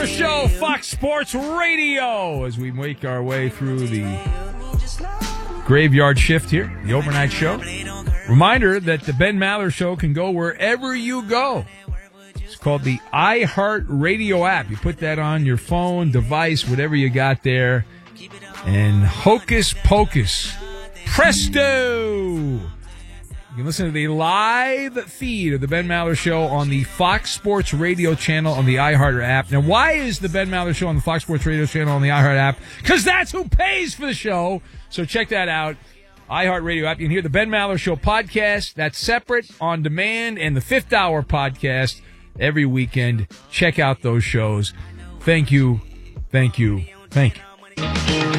Maller Show, Fox Sports Radio, as we make our way through the graveyard shift here, the overnight show. Reminder that the Ben Maller Show can go wherever you go. It's called the iHeart Radio app. You put that on your phone, device, whatever you got there, and hocus pocus, presto! You can listen to the live feed of the Ben Maller Show on the Fox Sports Radio channel on the iHeart app. Now, why is the Ben Maller Show on the Fox Sports Radio channel on the iHeart app? Because that's who pays for the show. So check that out. iHeart Radio app. You can hear the Ben Maller Show podcast. That's separate, on demand, and the Fifth Hour podcast every weekend. Check out those shows. Thank you. Thank you. Thank you.